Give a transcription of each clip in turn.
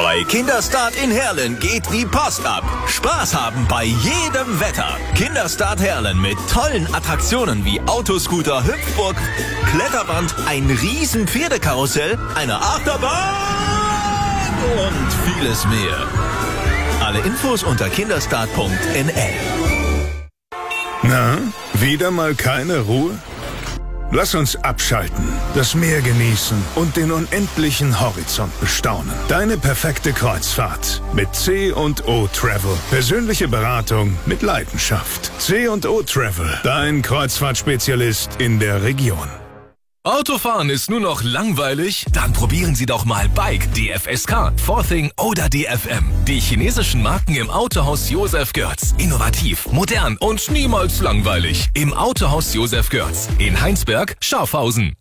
Bei Kinderstart in Herlen geht die Post ab. Spaß haben bei jedem Wetter. Kinderstart Herlen mit tollen Attraktionen wie Autoscooter, Hüpfburg, Kletterband, ein riesen Pferdekarussell, eine Achterbahn und vieles mehr. Alle Infos unter kinderstart.nl. Na, wieder mal keine Ruhe? Lass uns abschalten, das Meer genießen und den unendlichen Horizont bestaunen. Deine perfekte Kreuzfahrt mit C&O Travel. Persönliche Beratung mit Leidenschaft. C&O Travel, dein Kreuzfahrtspezialist in der Region. Autofahren ist nur noch langweilig? Dann probieren Sie doch mal Bike, DFSK, Forthing oder DFM. Die chinesischen Marken im Autohaus Josef Görz. Innovativ, modern und niemals langweilig. Im Autohaus Josef Görz. In Heinsberg, Schafhausen.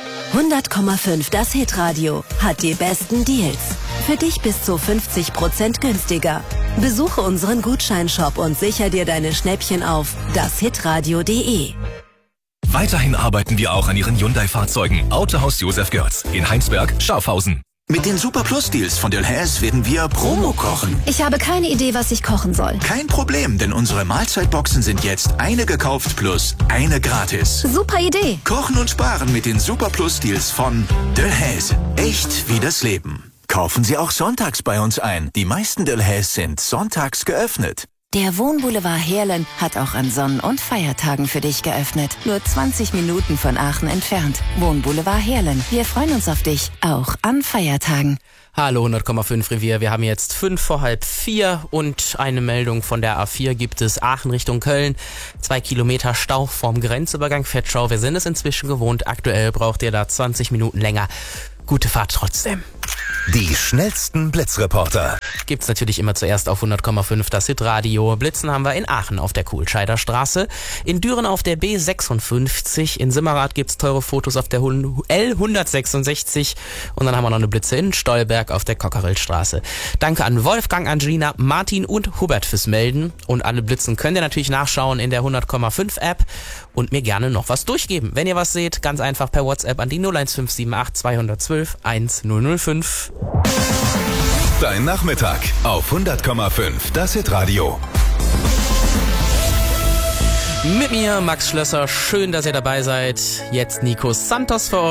100,5 das Hitradio hat die besten Deals. Für dich bis zu 50% günstiger. Besuche unseren Gutscheinshop und sicher dir deine Schnäppchen auf dashitradio.de. Weiterhin arbeiten wir auch an Ihren Hyundai-Fahrzeugen. Autohaus Josef Görz in Heinsberg, Schafhausen. Mit den Super Plus Deals von Delhaize werden wir Promo kochen. Ich habe keine Idee, was ich kochen soll. Kein Problem, denn unsere Mahlzeitboxen sind jetzt eine gekauft plus eine gratis. Super Idee. Kochen und sparen mit den Super Plus Deals von Delhaize. Echt wie das Leben. Kaufen Sie auch sonntags bei uns ein. Die meisten Delhaize sind sonntags geöffnet. Der Wohnboulevard Heerlen hat auch an Sonn- und Feiertagen für dich geöffnet. Nur 20 Minuten von Aachen entfernt. Wohnboulevard Heerlen. Wir freuen uns auf dich, auch an Feiertagen. Hallo 100,5 Revier, wir haben jetzt 4:05 und eine Meldung von der A4 gibt es Aachen Richtung Köln. 2 Kilometer Stau vorm Grenzübergang Fettschau. Wir sind es inzwischen gewohnt, aktuell braucht ihr da 20 Minuten länger. Gute Fahrt trotzdem. Die schnellsten Blitzreporter. Gibt's natürlich immer zuerst auf 100,5 das Hitradio. Blitzen haben wir in Aachen auf der Kohlscheider Straße, in Düren auf der B56, in Simmerath gibt's teure Fotos auf der L166 und dann haben wir noch eine Blitze in Stolberg auf der Cockerillstraße. Danke an Wolfgang, Angelina, Martin und Hubert fürs Melden und alle Blitzen könnt ihr natürlich nachschauen in der 100,5 App und mir gerne noch was durchgeben. Wenn ihr was seht, ganz einfach per WhatsApp an die 01578 212 1005. Dein Nachmittag auf 100,5 das Hitradio. Mit mir, Max Schlösser. Schön, dass ihr dabei seid. Jetzt Nico Santos für euch.